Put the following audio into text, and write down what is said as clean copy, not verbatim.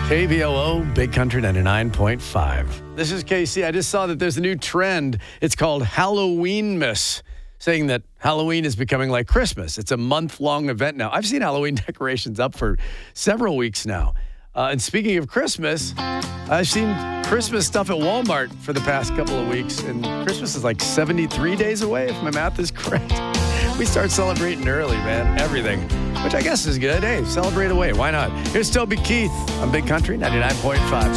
KBOO, Big Country 99.5. This is KC. I just saw that there's a new trend. It's called Halloween-mas, saying that Halloween is becoming like Christmas. It's a month-long event now. I've seen Halloween decorations up for several weeks now. And speaking of Christmas, I've seen Christmas stuff at Walmart for the past couple of weeks, and Christmas is like 73 days away, if my math is correct. We start celebrating early, man. Everything, which I guess is good. Hey, celebrate away. Why not? Here's Toby Keith on Big Country 99.5.